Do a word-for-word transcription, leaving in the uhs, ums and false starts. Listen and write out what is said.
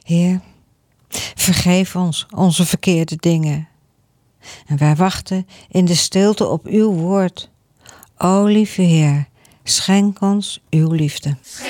Heer, vergeef ons onze verkeerde dingen. En wij wachten in de stilte op uw woord. O lieve Heer, schenk ons uw liefde.